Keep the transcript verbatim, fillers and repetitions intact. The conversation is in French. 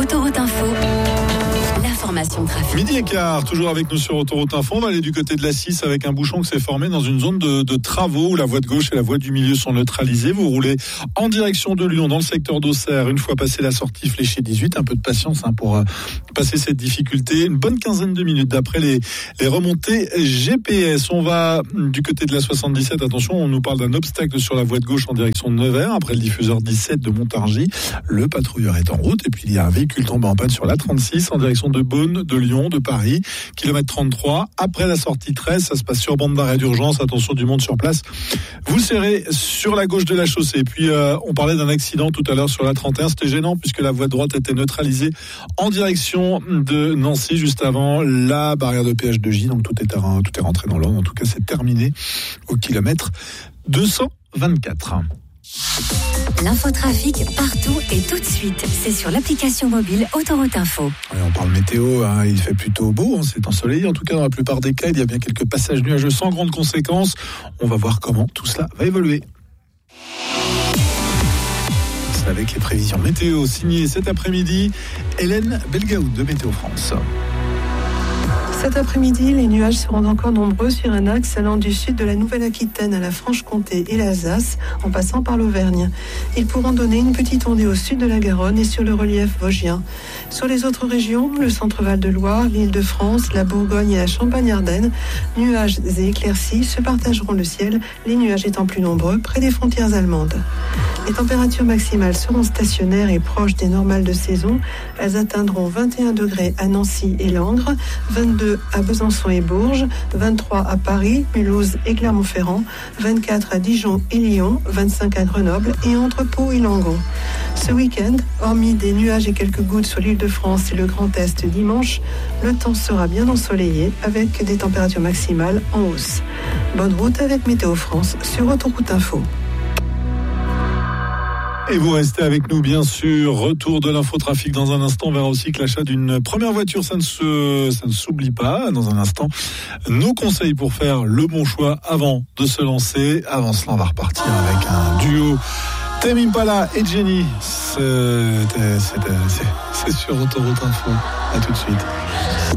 Autoroute Info, l'information trafic. Midi et quart, toujours avec nous sur Autoroute Info. On va aller du côté de la six avec un bouchon qui s'est formé dans une zone de, de travaux où la voie de gauche et la voie du milieu sont neutralisées. Vous roulez en direction de Lyon dans le secteur d'Auxerre. Une fois passé la sortie fléchée dix-huit, un peu de patience hein, pour euh, passer cette difficulté. Une bonne quinzaine de minutes d'après les, les remontées G P S. On va du côté de la soixante-dix-sept. Attention, on nous parle d'un obstacle sur la voie de gauche en direction de Nevers. Après le diffuseur dix-sept de Montargis, le patrouilleur est en route. Et puis il y a un véhicule tombé en panne sur la trente-six en direction de Beaune, de Lyon, de Paris, kilomètre trente-trois. Après la sortie treize, ça se passe sur bande d'arrêt d'urgence. Attention du monde sur place. Vous serrez sur la gauche de la chaussée. Et puis euh, on parlait d'un accident tout à l'heure sur la trente et un. C'était gênant puisque la voie de droite était neutralisée en direction de Nancy juste avant la barrière de péage de J. Donc tout est, tout est rentré dans l'ordre. En tout cas, c'est terminé au kilomètre deux cent vingt-quatre. L'infotrafic partout et tout de suite. C'est sur l'application mobile Autoroute Info. Ouais, on parle météo, hein, il fait plutôt beau, hein, c'est ensoleillé. En tout cas, dans la plupart des cas, il y a bien quelques passages nuageux sans grandes conséquences. On va voir comment tout cela va évoluer. C'est avec les prévisions météo signées cet après-midi, Hélène Belgaoud de Météo France. Cet après-midi, les nuages seront encore nombreux sur un axe allant du sud de la Nouvelle-Aquitaine à la Franche-Comté et l'Alsace, en passant par l'Auvergne. Ils pourront donner une petite ondée au sud de la Garonne et sur le relief vosgien. Sur les autres régions, le centre-Val de Loire, l'Île-de-France, la Bourgogne et la Champagne-Ardenne, nuages et éclaircies se partageront le ciel, les nuages étant plus nombreux près des frontières allemandes. Les températures maximales seront stationnaires et proches des normales de saison. Elles atteindront vingt et un degrés à Nancy et Langres, vingt-deux à Besançon et Bourges, vingt-trois à Paris, Mulhouse et Clermont-Ferrand, vingt-quatre à Dijon et Lyon, vingt-cinq à Grenoble et entre Pau et Langon. Ce week-end, hormis des nuages et quelques gouttes sur l'Île-de-France et le Grand Est dimanche, le temps sera bien ensoleillé avec des températures maximales en hausse. Bonne route avec Météo France sur Autoroute Info. Et vous restez avec nous, bien sûr. Retour de l'infotrafic dans un instant. On verra aussi que l'achat d'une première voiture, ça ne se, ça ne s'oublie pas. Dans un instant, nos conseils pour faire le bon choix avant de se lancer. Avant cela, on va repartir avec un duo Tame Impala et Jenny. C'est, c'est, c'est, c'est sur Autoroute Info. À tout de suite.